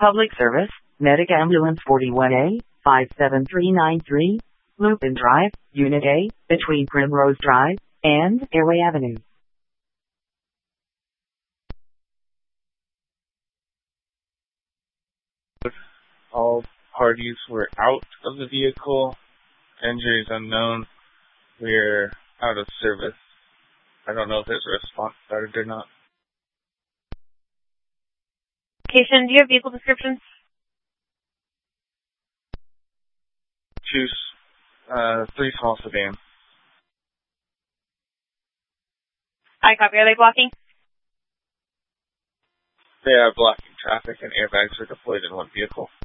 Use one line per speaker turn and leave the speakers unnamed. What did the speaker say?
Public service, Medic Ambulance 41A, 57393, Lupin Drive, Unit A, between Primrose Drive and Airway Avenue.
All parties were out of the vehicle. Injuries unknown. We're out of service. I don't know if there's a response started or not.
Cation, do you have vehicle descriptions?
Two, 3 small sedans.
I copy. Are they blocking?
They are blocking traffic and airbags are deployed in one vehicle.